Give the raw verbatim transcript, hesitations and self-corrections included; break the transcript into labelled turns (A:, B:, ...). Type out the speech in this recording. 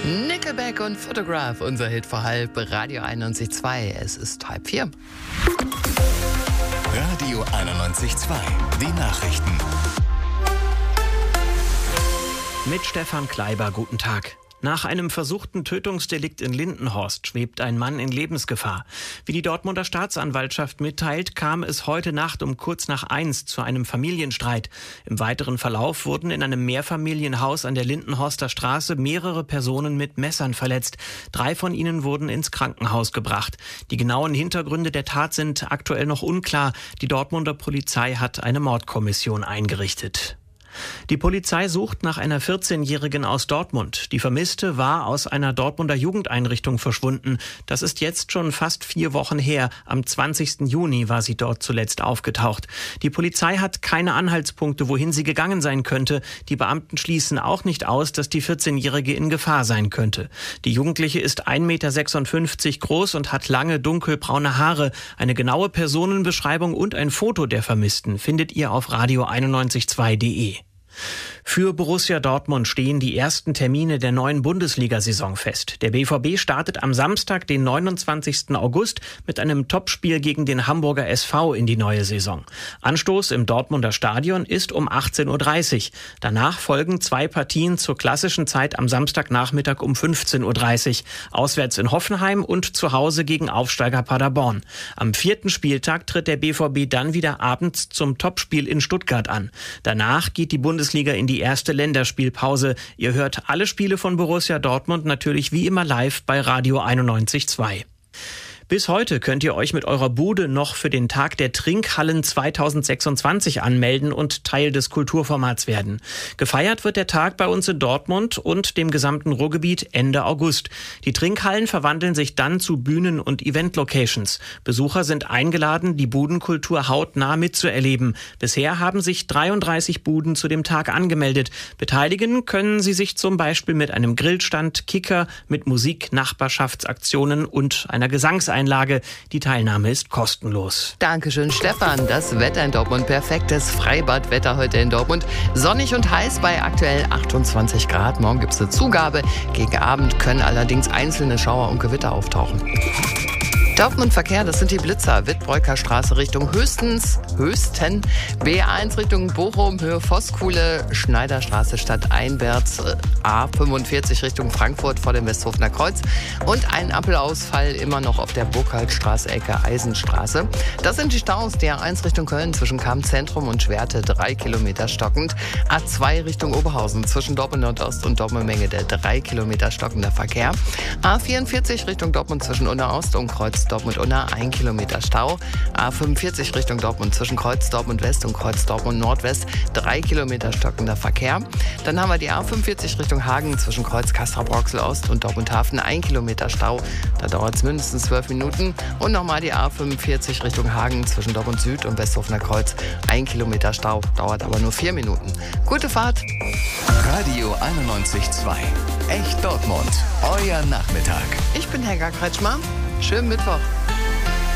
A: Nickelback und Photograph, unser Hit vor halb, Radio einundneunzig Komma zwei. Es ist halb vier.
B: Radio einundneunzig Komma zwei, die Nachrichten.
C: Mit Stefan Kleiber, guten Tag. Nach einem versuchten Tötungsdelikt in Lindenhorst schwebt ein Mann in Lebensgefahr. Wie die Dortmunder Staatsanwaltschaft mitteilt, kam es heute Nacht um kurz nach eins zu einem Familienstreit. Im weiteren Verlauf wurden in einem Mehrfamilienhaus an der Lindenhorster Straße mehrere Personen mit Messern verletzt. Drei von ihnen wurden ins Krankenhaus gebracht. Die genauen Hintergründe der Tat sind aktuell noch unklar. Die Dortmunder Polizei hat eine Mordkommission eingerichtet. Die Polizei sucht nach einer vierzehnjährigen aus Dortmund. Die Vermisste war aus einer Dortmunder Jugendeinrichtung verschwunden. Das ist jetzt schon fast vier Wochen her. Am zwanzigsten Juni war sie dort zuletzt aufgetaucht. Die Polizei hat keine Anhaltspunkte, wohin sie gegangen sein könnte. Die Beamten schließen auch nicht aus, dass die vierzehnjährige in Gefahr sein könnte. Die Jugendliche ist ein Meter sechsundfünfzig groß und hat lange dunkelbraune Haare. Eine genaue Personenbeschreibung und ein Foto der Vermissten findet ihr auf radio einundneunzig Komma zwei punkt de. Für Borussia Dortmund stehen die ersten Termine der neuen Bundesliga-Saison fest. Der B V B startet am Samstag, den neunundzwanzigsten August, mit einem Topspiel gegen den Hamburger S V in die neue Saison. Anstoß im Dortmunder Stadion ist um achtzehn Uhr dreißig. Danach folgen zwei Partien zur klassischen Zeit am Samstagnachmittag um fünfzehn Uhr dreißig. Auswärts in Hoffenheim und zu Hause gegen Aufsteiger Paderborn. Am vierten Spieltag tritt der B V B dann wieder abends zum Topspiel in Stuttgart an. Danach geht die Bundesliga in die erste Länderspielpause. Ihr hört alle Spiele von Borussia Dortmund natürlich wie immer live bei Radio einundneunzig Komma zwei. Bis heute könnt ihr euch mit eurer Bude noch für den Tag der Trinkhallen zweitausendsechsundzwanzig anmelden und Teil des Kulturformats werden. Gefeiert wird der Tag bei uns in Dortmund und dem gesamten Ruhrgebiet Ende August. Die Trinkhallen verwandeln sich dann zu Bühnen- und Event-Locations. Besucher sind eingeladen, die Budenkultur hautnah mitzuerleben. Bisher haben sich dreiunddreißig Buden zu dem Tag angemeldet. Beteiligen können sie sich zum Beispiel mit einem Grillstand, Kicker, mit Musik, Nachbarschaftsaktionen und einer Gesangseinlage. Die Teilnahme ist kostenlos.
A: Dankeschön, Stefan. Das Wetter in Dortmund, perfektes Freibadwetter heute in Dortmund. Sonnig und heiß bei aktuell achtundzwanzig Grad. Morgen gibt es eine Zugabe. Gegen Abend können allerdings einzelne Schauer und Gewitter auftauchen. Dortmund Verkehr, das sind die Blitzer. Wittbreuker Straße Richtung Höchstens, Höchsten, B eins Richtung Bochum, Höhe Voskuhle, Schneiderstraße stadteinwärts, A fünfundvierzig Richtung Frankfurt vor dem Westhofener Kreuz und ein Ampelausfall immer noch auf der Burkhaltstraße, Ecke Eisenstraße. Das sind die Staus, die A eins Richtung Köln zwischen Kamm-Zentrum und Schwerte, drei Kilometer stockend, A zwei Richtung Oberhausen zwischen Dortmund Nordost und Dortmund Menge, der drei Kilometer stockender Verkehr, A vierundvierzig Richtung Dortmund zwischen Unna-Ost und Kreuz Dortmund-Unna, ein Kilometer Stau. A fünfundvierzig Richtung Dortmund zwischen Kreuz Dortmund-West und Kreuz Dortmund-Nordwest, drei Kilometer stockender Verkehr. Dann haben wir die A fünfundvierzig Richtung Hagen zwischen Kreuz Castrop-Rauxel-Ost und Dortmund-Hafen, ein Kilometer Stau. Da dauert es mindestens zwölf Minuten. Und nochmal die A fünfundvierzig Richtung Hagen zwischen Dortmund-Süd und Westhofener Kreuz, ein Kilometer Stau. Dauert aber nur vier Minuten. Gute Fahrt!
B: Radio einundneunzig Komma zwei. Echt Dortmund. Euer Nachmittag.
A: Ich bin Helga Kretschmer. Schönen Mittwoch.